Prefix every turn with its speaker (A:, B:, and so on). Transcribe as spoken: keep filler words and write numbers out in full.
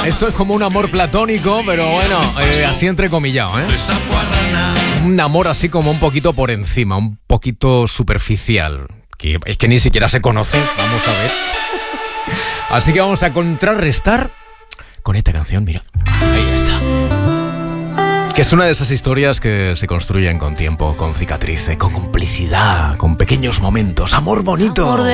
A: Esto es como un amor platónico, pero bueno, eh, así entrecomillado, ¿eh? Un amor así como un poquito por encima, un poquito superficial. Que es que ni siquiera se conoce, vamos a ver. Así que vamos a contrarrestar con esta canción, mira. Ahí está. Que es una de esas historias que se construyen con tiempo, con cicatrices, con complicidad, con pequeños momentos. Amor bonito. Amor de